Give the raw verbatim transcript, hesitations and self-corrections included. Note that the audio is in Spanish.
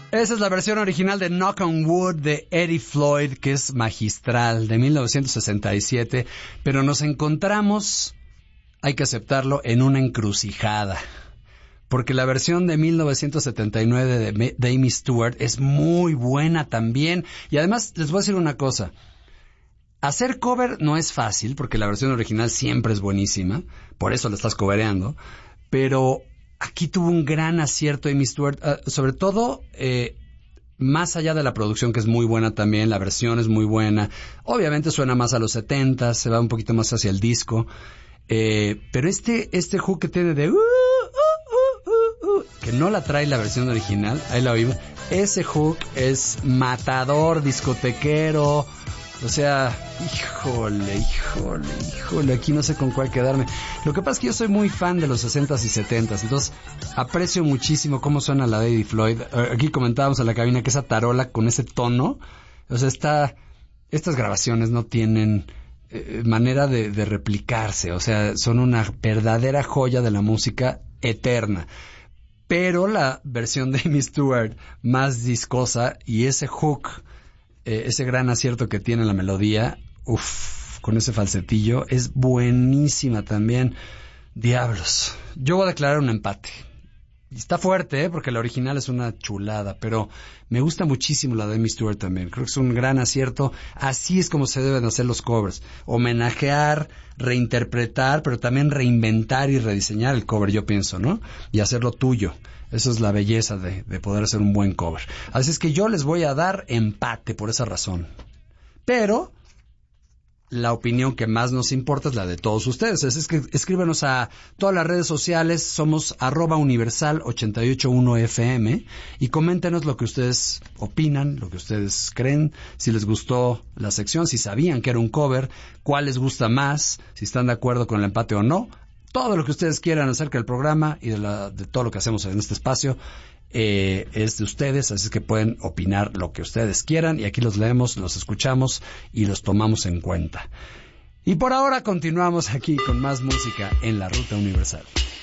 Esa es la versión original de Knock on Wood de Eddie Floyd, que es magistral, de mil novecientos sesenta y siete, pero nos encontramos, hay que aceptarlo, en una encrucijada, porque la versión de mil novecientos setenta y nueve de, de Amy Stewart es muy buena también, y además les voy a decir una cosa, hacer cover no es fácil, porque la versión original siempre es buenísima, por eso la estás covereando, pero aquí tuvo un gran acierto Amy Stewart, uh, sobre todo eh, más allá de la producción, que es muy buena también, la versión es muy buena, obviamente suena más a los setenta, se va un poquito más hacia el disco, eh, pero este este hook que tiene de uh, uh, uh, uh, uh, que no la trae la versión original, ahí la oímos, ese hook es matador, discotequero. O sea, híjole, híjole, híjole, aquí no sé con cuál quedarme. Lo que pasa es que yo soy muy fan de los sesentas y setentas, entonces aprecio muchísimo cómo suena la de Eddie Floyd. Aquí comentábamos en la cabina que esa tarola con ese tono, o sea, está, estas grabaciones no tienen eh, manera de, de replicarse, o sea, son una verdadera joya de la música eterna. Pero la versión de Amy Stewart, más discosa, y ese hook, Eh, ese gran acierto que tiene la melodía, uff, con ese falsetillo, es buenísima también. Diablos. Yo voy a declarar un empate. Y está fuerte, ¿eh? Porque la original es una chulada, pero me gusta muchísimo la de Amy Stewart también. Creo que es un gran acierto. Así es como se deben hacer los covers. Homenajear, reinterpretar, pero también reinventar y rediseñar el cover, yo pienso, ¿no? Y hacerlo tuyo. Esa es la belleza de, de poder hacer un buen cover. Así es que yo les voy a dar empate por esa razón. Pero la opinión que más nos importa es la de todos ustedes. Así es que escríbanos a todas las redes sociales. Somos arroba universal ochenta y ocho punto uno F M. Y coméntenos lo que ustedes opinan, lo que ustedes creen, si les gustó la sección, si sabían que era un cover, cuál les gusta más, si están de acuerdo con el empate o no. Todo lo que ustedes quieran acerca del programa y de, la, de todo lo que hacemos en este espacio eh, es de ustedes, así que pueden opinar lo que ustedes quieran y aquí los leemos, los escuchamos y los tomamos en cuenta. Y por ahora continuamos aquí con más música en la Ruta Universal.